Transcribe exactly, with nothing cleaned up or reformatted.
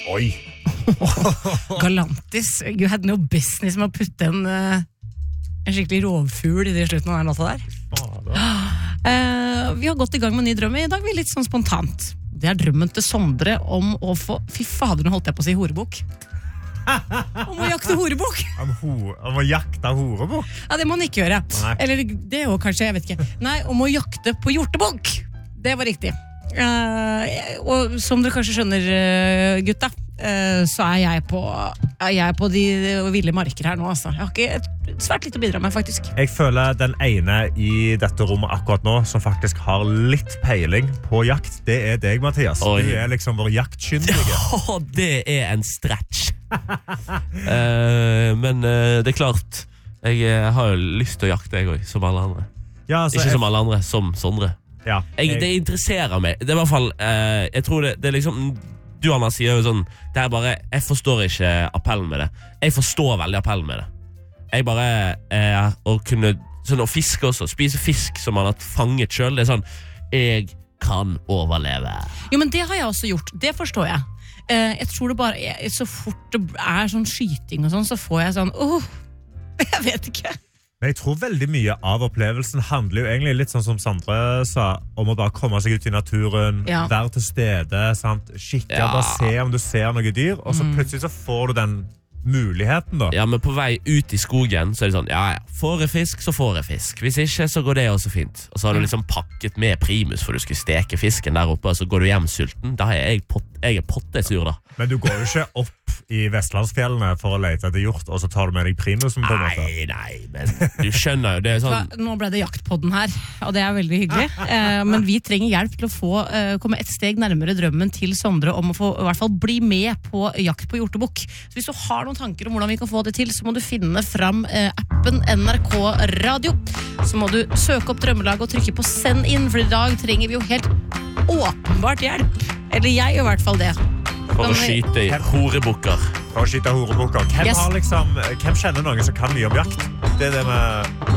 Oi. Galantis, you had no business med å putte en, uh, en skikkelig rovfugl i det slutten av den låta der. Uh, vi har gått i gang med en ny drøm. I dag er vi litt sånn spontant. Det er drømmen til Sondre om å få, fy fader, nå holdt jeg på å si horebok. Om å jakte horebok. Om, ho om å jakte horebok? Ja, det må man ikke gjøre. Nei. Eller det er jo kanskje, jeg vet ikke. Nei, om å jakte på hjortebok. Det var riktig. Uh, og som dere kanskje skjønner, uh, gutta, uh, så er jeg på, er jeg på de ville marker her nå, altså. Jeg har ikke svært litt å bidra med, faktisk. Jeg føler den ene i dette rommet akkurat nå som faktisk har litt peiling på jakt, det er deg, Mathias. Oi. Du er liksom vår jaktkyndige. Ja, det er en stretch. uh, men uh, det er klart, jeg uh, har jo lyst til å jakte, jeg også, som alle andre. Ja, altså, ikke jeg... som alle andre, som Sondre. Ja, jeg... Jeg, det interesserer meg. Det er i hvert fall uh, jeg tror det, det er liksom du, Anna, sier jo sånn det er bare, jeg forstår ikke appellen med det. Jeg forstår veldig appellen med det. Jeg bare uh, å kunne sånn, å fiske også, spise fisk som man har fanget selv. Det er sånn, jeg kan overleve. Jo, men det har jeg også gjort. Det forstår jeg. uh, Jeg tror det bare er, så fort det er sånn skyting og sånn, så får jeg sånn åh, oh, jeg vet ikke. Men jeg tror veldig mye av opplevelsen handler jo egentlig litt sånn som Sandre sa, om å bare komme seg ut i naturen, ja. Være til stede, sant? Kikke, ja. Bare se om du ser noe dyr, og så mm. plutselig så får du den muligheten da. Ja, men på vei ut i skogen så er det sånn, ja, ja, får jeg fisk, så får jeg fisk. Hvis ikke, så går det også fint. Og så har du liksom pakket med primus for du skulle steke fisken der oppe, og så går du hjem sulten. Da er jeg, pot jeg er pottesur da. Men du går jo ikke opp i Vestlandsfjellene for å lete etter hjort, og så tar du med deg primusen på en måte. Nei, nei, men du skjønner jo, det er sånn... Nå ble det jaktpodden her, og det er veldig hyggelig. eh, men vi trenger hjelp til å få, eh, komme et steg nærmere drømmen til Sondre om å få, i hvert fall bli med på jakt på hjortebukk. Så hvis du har noen tanker om hvordan vi kan få det til, så må du finne fram eh, appen N R K Radio. Så må du søke opp drømmelaget og trykke på send inn, for i dag trenger vi jo helt åpenbart hjelp. Eller jeg gjør i hvert fall det. For å skyte i horebukker. For å skyte horebukker. Hvem, yes. har liksom, hvem kjenner noen som kan mye om jakt? Det er det med...